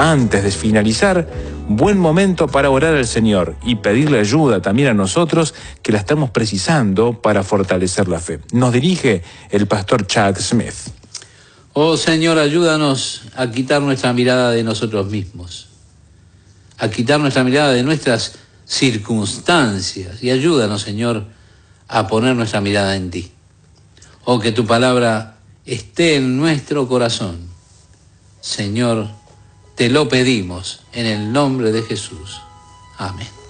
Antes de finalizar, buen momento para orar al Señor y pedirle ayuda también a nosotros que la estamos precisando para fortalecer la fe. Nos dirige el pastor Chuck Smith. Oh Señor, ayúdanos a quitar nuestra mirada de nosotros mismos, a quitar nuestra mirada de nuestras circunstancias y ayúdanos, Señor, a poner nuestra mirada en ti. Oh, que tu palabra esté en nuestro corazón. Señor, te lo pedimos en el nombre de Jesús. Amén.